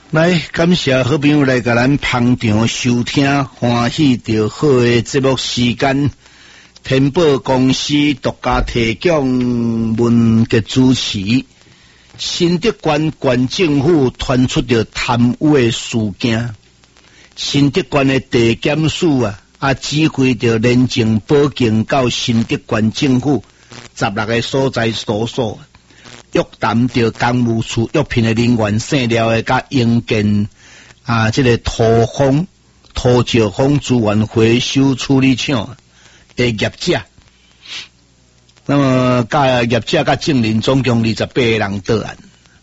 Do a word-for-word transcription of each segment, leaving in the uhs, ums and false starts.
来，感谢好朋友来甲咱捧场收听，欢喜着好的节目时间。天宝公司独家提供文嘅主持。新德县县政府传出着贪污的事件，新德县的地检署啊，啊指挥着廉政保警到新德县政府十六个所在搜索。约谈着公务处约聘的人员姓廖的甲营建啊，这个土方土石方资源回收处理厂的业者，那么甲业者甲证人总共二十八个人到案，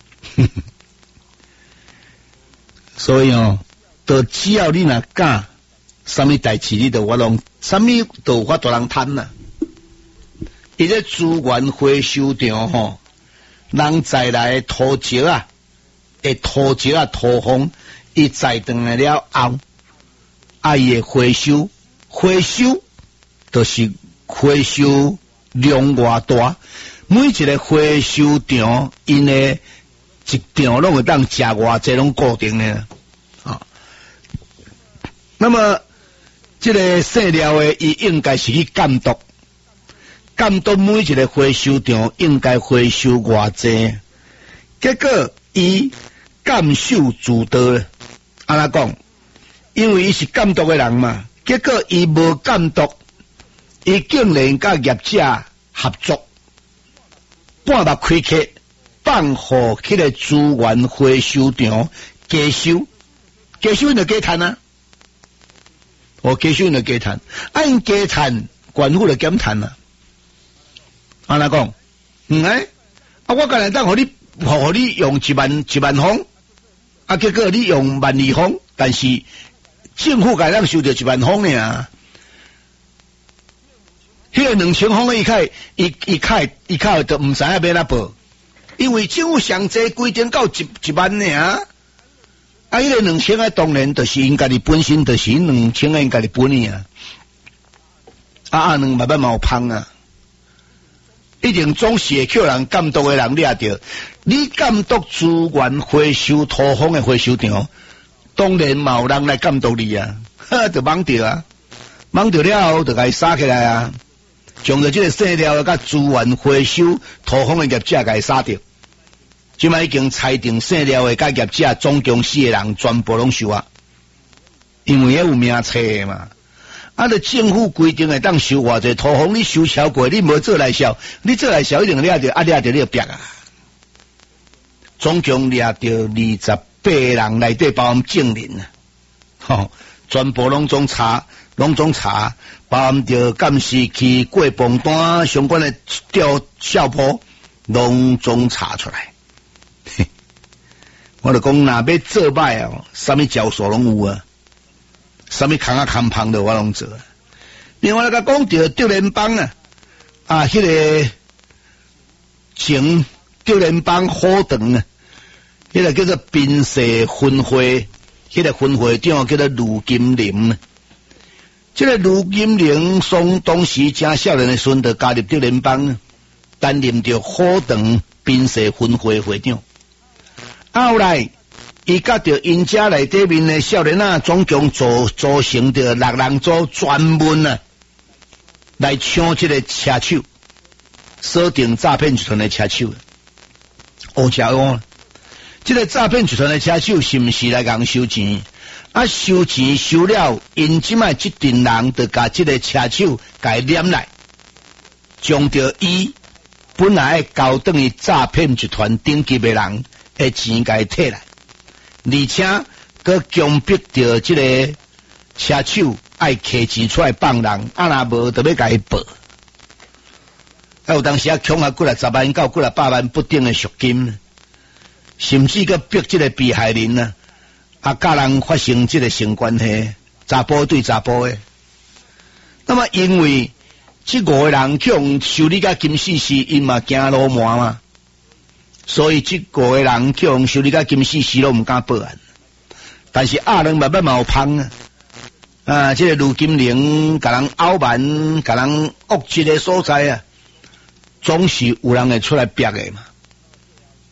所以哦，都只要你若敢，什么代志你都我拢，什么都有法度人贪呐。伊个资源回收场吼。人载来土石啊，诶土石啊土方，伊载转来了后，啊伊会回收，回收就是回收量偌大，每一个回收场，因诶一场拢会当食偌济，拢固定的啊。那么这个姓廖的，伊应该是去监督。监督每一个回收场应该回收偌济，结果伊监守自盗咧。安怎讲？因为伊是监督的人嘛，结果伊无监督，伊竟然甲业者合作，半目开客，放互迄个资源回收场加收，加收因就加趁啊，哦，加收因就加趁，按加趁，县府就减趁啊。安怎讲？嗯哎，啊我今日当互你，互你用一万一万方，啊结果你用万二方，但是政府该当收着一万方呢啊。迄个两千方伊开，伊伊开伊开就毋知影要哪报，因为政府上济规定到一一万呢啊。啊，迄个两千啊，当然就是因家己本身就是两千啊，因家己本呢啊。啊啊，两万万毛芳啊。一定总是会叫人监督的人掠着，你监督资源回收土方的回收场，当然嘛有人来监督你啊，哈，就懵着啊，懵着了后就该杀起来啊，将着这个姓廖甲资源回收土方的业者该杀掉，即摆已经裁定姓廖的甲业者总共四个人全部拢收啊，因为迄有名册的嘛。啊！你政府规定的当收偌济土方，你收超过，你无做来销，你做来销一定掠着，啊掠着你就毙啊！总共掠着二十八个人内底包含证人啊，吼，全部拢总查，拢总查，包含着监视器、过磅单相关的调效坡，拢总查出来。我就讲，若要做歹啊，啥物招数拢有啊。什么扛啊扛胖的我拢做，另外来讲到德联邦啊，啊，迄、那个前德联邦好长啊，迄、那个叫做宾社分会，迄、那个分会长叫做卢金林啊，这个卢金林从当时正少年的时阵就加入德联邦，担任着好长宾社分会会长，后来。伊甲着因家内底面的少年啊，总共组组成着六人组，专门啊来抢这个车手，锁定诈骗集团的车手。黑车哦，这个诈骗集团的车手是毋是来共收钱？啊，收钱收了，因即卖即阵人就甲这个车手甲伊揽来，将着伊本来交等于诈骗集团顶级的人的钱甲伊摕来。而且，佮强迫着这个车手爱摕钱出来放人，啊若无就要甲伊报。啊，有当时啊，抢啊几来十万到几来百万不等的赎金，甚至佮逼这个被害人啊，啊，甲人发生这个性关系，查甫对查甫的。那么，因为这五个人抢修理甲金死死，因嘛惊老麻嘛。所以这五个人叫修理甲金死死拢毋敢报案，但是阿人慢慢嘛有芳啊，啊，这个卢金玲甲人拗蛮，甲人恶质的所在啊，总是有人会出来逼的嘛。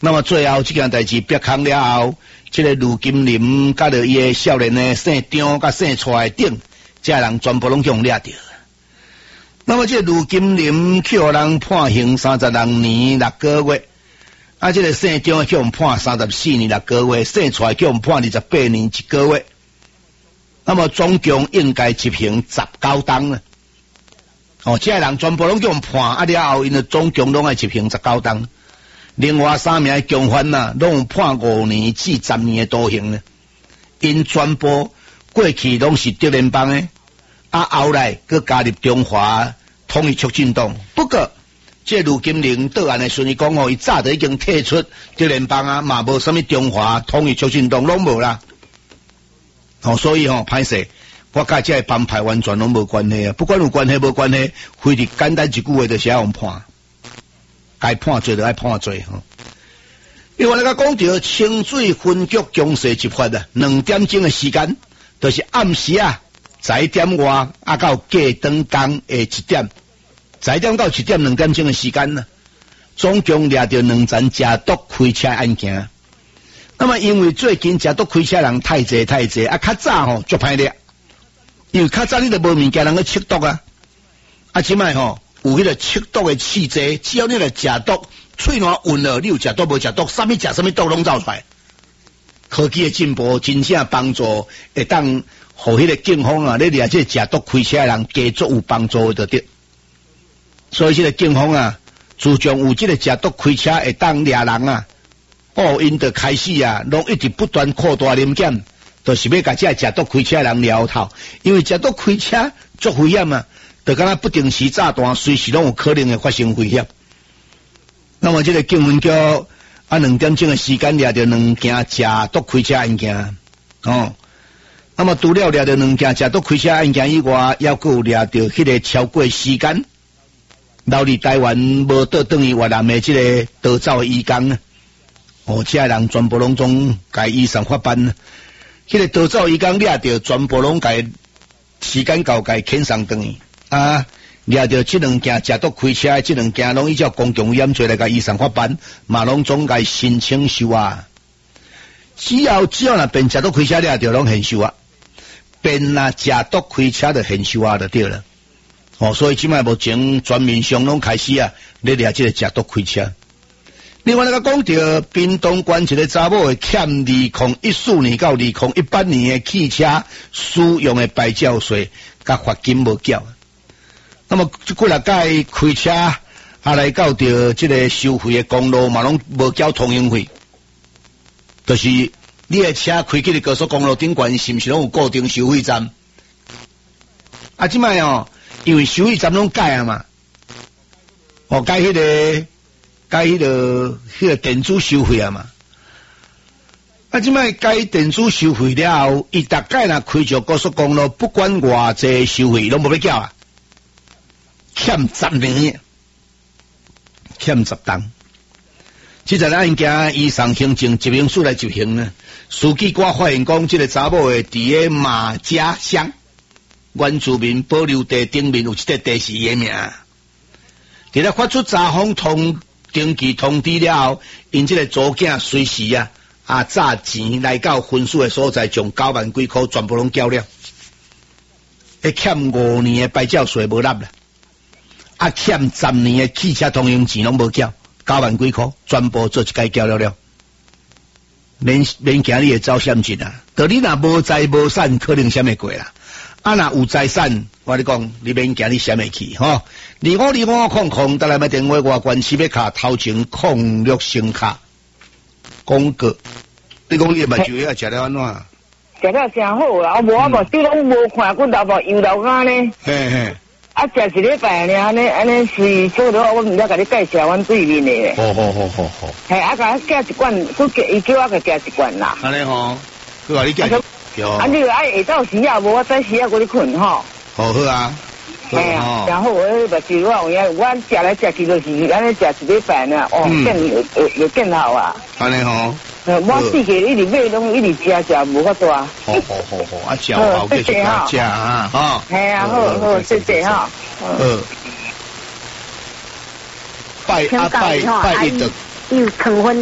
那么最后这件代志逼空了后，这个卢金林甲着伊个少年的姓张甲姓蔡的顶，这人全部拢用掠着。那么这卢金林去互人判刑三十六年六个月，啊，这个姓张去互判三十四年六个月，姓蔡去互判二十八年一个月。那么总共应该执行十九档了。哦，这人全部拢叫判，啊了后，因就总共拢爱执行十九档。另外三名共犯呐，拢判五年至十年的徒刑呢。因全部过去拢是德联邦的。啊，后来佮加入中华统一促进党。不过，这卢金玲倒案的顺利讲哦，伊早就已经退出德联邦啊，嘛无什么中华统一促进党拢无啦。哦，所以吼歹势，我甲这帮派完全拢无关系啊。不管有关系无关系，非得简单一句话就是要用判，该判罪就爱判罪吼。另外，咱讲到清水分局强势执法啊，两点钟的时间，就是暗时啊。十一点外啊，到过灯工的一点，十一点到七点两点钟的时间呢，总共掠到两件假毒开车案件。那么因为最近假毒开车人太济太济，啊，较早吼足歹掠，因为较早你都无物件人去吸毒啊，啊，即摆吼有迄个吸毒的气质，只要你来食毒，喙暖运了，你有食毒无食毒，啥物食啥物毒拢走出来。科技的进步真正帮助会当。互迄个警方啊，你掠这食毒开车的人加足有帮助的得。所以这个警方啊，自从有这个食毒开车会当掠人啊，哦，因就开始啊，拢一直不断扩大临检，就是要甲这食毒开车的人撩头，因为食毒开车足危险啊，就敢若不定时炸弹，随时拢有可能会发生危险。那么这个警方局啊，两点钟的时间掠到两件食毒开车案件，哦。那么除了掠到两件食毒开车案件以外，还佫掠到迄个超过时间留伫台湾无倒转去越南的即个逃走的移工啊！哦，这人全部拢总该依上法办啊！迄个逃走移工掠到全部拢该时间到该遣送转去啊！掠到即两件食毒开车，即两件拢依照公共危险罪来甲依上法办，嘛拢总该申请收啊！只要只要若变食毒开车掠到拢现收啊！变啊，食毒开车就现收啊，就对了。哦，所以即摆目前全面上拢开始啊，咧掠即个食毒开车。另外，那个讲到屏东县一个查某的欠二零一四年到二零一八年的汽车使用的牌照税，甲罚金无缴。那么几落届开车啊来到着即个收费的公路嘛，拢无缴通行费，就是。你的车开去的高速公路顶管是毋是拢有固定收费站？啊，即摆哦，因为收费站拢改啊嘛，哦改迄、那个改迄、那个迄、那个电子收费啊嘛。啊，即摆改电子收费了后，伊大概若开着高速公路，不管偌济收费，拢无要缴啊，欠十年，欠十档。即个案件依上行政执行署来执行呢。司机官发现讲，即个查某的伫个马家乡原住民保留地顶面有一块地是伊的名。伫咧发出查封通登记通知了后，因即个租囝随时啊啊诈钱来到分数的所在，将九万几箍全部拢缴了。迄欠五年的牌照税无纳啦，啊欠十年的汽车通行钱拢无缴。九万几箍，全部做一届交了了，免免惊你会走险境啊！到你若无财无产，可能险会过啦。啊，若有财产，我你讲，你免惊你险会去吼。二五二五空空，得来买电话外关系要卡头前空六星卡广告。你讲你目睭要食了安怎？ 食了真好啦，我无我无，你拢无看过老无油老干呢。嘿嘿。啊，食一礼拜呢，安尼安尼是做了，我毋了甲你介绍阮对面的。 好好好好好。 系啊，甲加一罐，佮加伊叫我甲加一罐啦。 安尼吼，佢话你加。 啊，你爱下昼时啊，无我早时啊，我你困吼。 好好啊。 系啊，然后我目睭我有影，我食来食去就是安尼食一礼拜呢，哦，更有有有更好啊。 安尼吼。 我自己一直买拢一直食食无法度啊。 好好好好，啊食好继续加食啊，哈。 系啊，好好谢谢哈。 嗯。拜啊拜拜一的。 有成分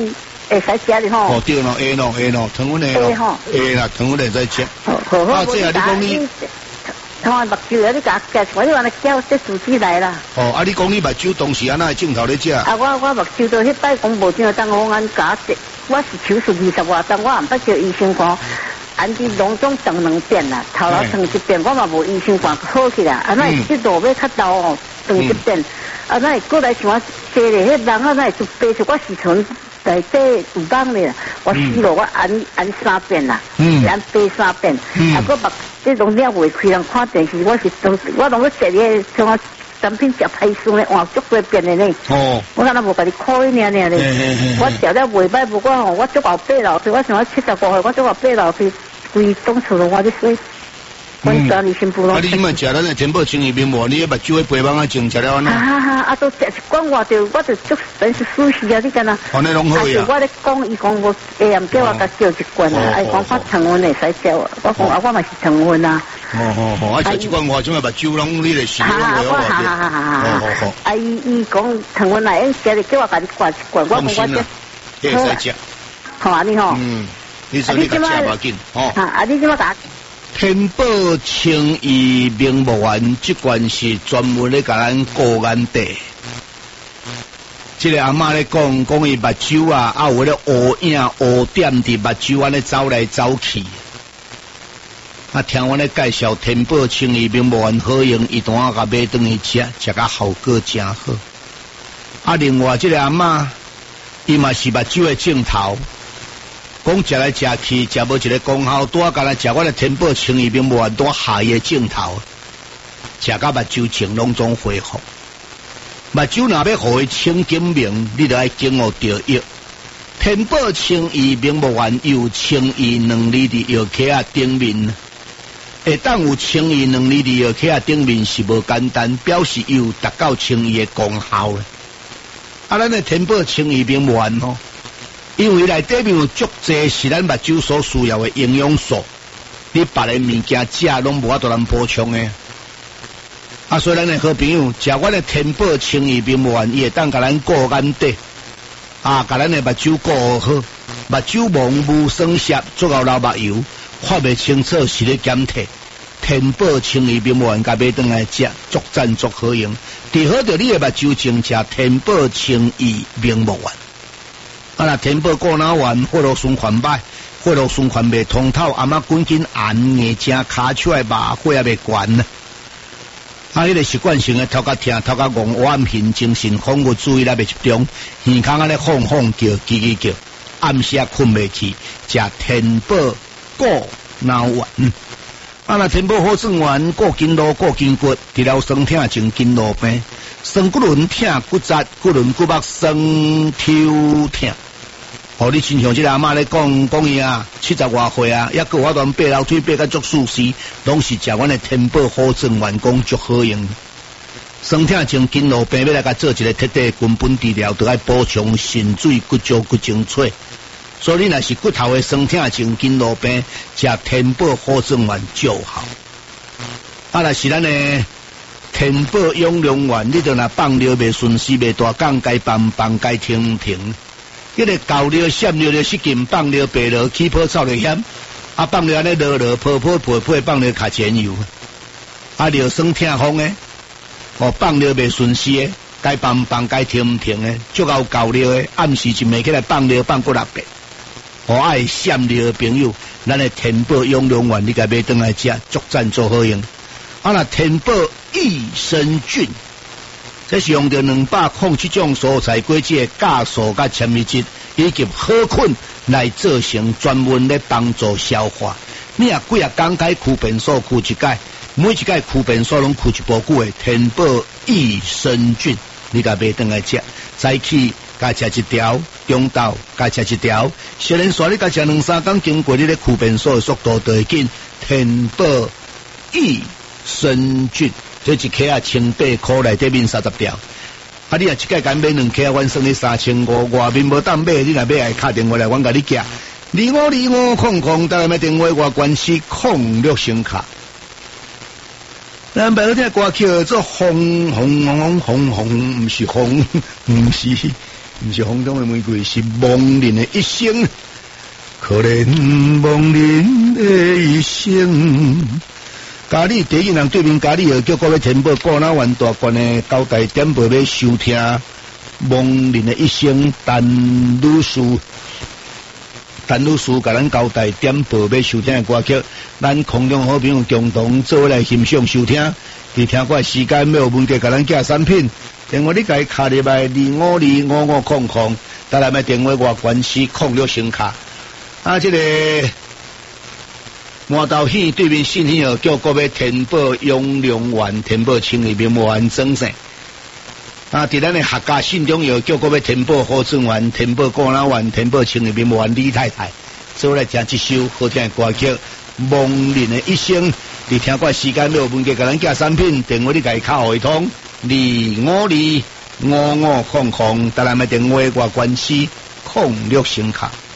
会使食的吼。 哦对咯，会咯会咯，糖分的咯，会啦，糖分的在吃。 好好，这啊你讲你，他目睭啊，你甲夹，我你话你叫这主子来啦。 哦，啊你讲你目睭当时安那镜头咧食？ 啊我我目睭到迄摆讲无正当方案假设，我是手术二十外档，我唔捌叫医生讲。安尼拢总长两遍啦，头脑长一遍，我嘛无医生讲好起啦。啊，那这路要较倒哦，长一遍。啊，那过来像我坐咧，迄人啊，那就背出我时阵内底有人咧，我死落我按按三遍啦，按背三遍。啊，我目这拢了未开，人看电视，我是都我拢要坐咧，像我产品食歹势咧，换足多遍的呢。哦。我敢若无甲你考伊尔尔咧，我食了袂歹，不过吼，我足后爬楼梯，我想我七十五岁，我足后爬楼梯。规当厝咯，我咧说，我家里新妇咯。啊，你即摆食咱的天宝清怡明无？你迄目睭的肥芒啊，净食了安怎？哈哈，啊，都食一罐我就我就足真是舒适啊！你敢若？哦，你拢好呀。我咧讲，伊讲我下暗叫我甲叫一罐啊，哎，讲我糖分会使食，我讲啊，我嘛是糖分啊。哦哦哦，啊，食一罐我种个目睭拢你咧是拢会好啊。哈哈哈哈哈！好好好。啊，伊伊讲糖分来，因食咧叫我甲你灌一罐，我讲我这会使食。好啊，你吼。嗯。你说你甲食无紧，哦。啊，你怎么打？ 天宝清怡明目丸，这罐是专门咧甲咱顾眼底。这个阿嬷咧讲，讲伊目睭啊，啊有咧乌影、乌点伫目睭安尼走来走去。啊，听我咧介绍天宝清怡明目丸好用，伊当啊甲买转去食，食甲效果真好。啊，另外这个阿嬷，伊嘛是目睭的镜头。讲食来食去，食无一个功效，拄啊，干来食我的天宝清怡明目丸，拄下伊的镜头，食甲目睭情拢总恢复。目睭若要互伊清金明，你着爱经过调药。天宝清怡明目丸有清怡两厘的药壳啊顶面，会当有清怡两厘的药壳啊顶面是无简单，表示有达到清怡的功效咧。啊，咱的天宝清怡明目丸吼。因为内底面有足济是咱目睭所需要的营养素，你别个物件食拢无法度通补充的。啊，所以咱的好朋友食我的天宝清怡明目丸，伊会当甲咱顾眼底，啊，甲咱的目睭顾好，目睭蒙雾酸涩，足够流目油，看袂清楚是咧减退。天宝清怡明目丸甲买转来食，足赞足好用。治好着你的目睭情，食天宝清怡明目丸。啊！那天宝过脑丸，血路循环歹，血路循环袂通透，阿妈滚紧按硬正卡出来麻血也袂悬呢。啊！迄个习惯性的头壳痛、头壳戆、晚眩、精神恍惚、注意力袂集中，耳孔安尼晃晃叫、叽叽叫，暗时啊困袂去，食天宝过脑丸。啊！那天宝好转丸，过筋络、过筋骨，治疗酸痛、症筋络病，酸骨轮痛、骨折、骨轮骨膜酸抽痛。哦，你亲像这个阿嬷咧讲讲伊啊，七十外岁啊，也个我段爬楼梯爬甲足舒适，拢是食阮的天宝好转丸，讲足好用。酸痛症筋络病要来甲做一个彻底根本治疗，就要补充肾水、骨胶、骨精粹。所以你若是骨头的酸痛症筋络病，食天宝好转丸就好。啊，若是咱的天宝养龙丸，你着若放尿袂顺时袂大讲，该放放该停停。迄个高尿、闪尿的失禁，放尿白尿，起泡臭就险。啊，放尿安尼落落泡泡沫沫，放尿卡钱油。啊，尿酸痛风的，哦，放尿袂顺时的，该放放该停停的，足够高尿的，暗时一暝起来放尿放过六遍。哦，爱闪尿的朋友，咱的天宝养龙丸，你该买转来食，足赞足好用。啊，那天宝益生菌。这是用着两百零七种蔬菜果子的酵素甲纤维质以及好菌来做成，专门咧帮助消化。你也几啊讲解驱便所驱一解，每一解驱便所拢驱一部久的天宝益生菌，你甲买转来食，早起甲食一条，中昼甲食一条，小人说你甲食两三工，经过你咧驱便所的速度就会紧。天宝益生菌。这一克啊，千八块内底面三十条，啊，你啊一届敢买两克，阮算你三千五，外面无当买，你若买来打电话来，阮甲你寄。二五二五空空，当然买电话外关系空六星卡。咱白天歌曲做红红红红红，唔是红，唔是不是风中的玫瑰，是亡人的一生。可怜亡人的一生。家里第一人对面家里有叫各位天宝过那万大关的交代点播要收听亡人的一生，陈女士，陈女士甲咱交代点播要收听的歌曲，咱空中好朋友共同做来欣赏收听。伫听过时间要有问题，甲咱寄产品，电话你家卡入来二五二五五空空，再来买电话外关系空六声卡。啊，这个麻豆县对面信息哦，叫各位天宝永良园、天宝青里面园增生。啊，伫咱的客家信中有叫各位天宝好正园、天宝果兰园、天宝青里面园李太太，做来听一首好听的歌曲《亡人的一生》。伫听过时间要有问题，甲咱寄产品，电话你家卡互一通二五二五五空空，再来买电话外关系空六声卡。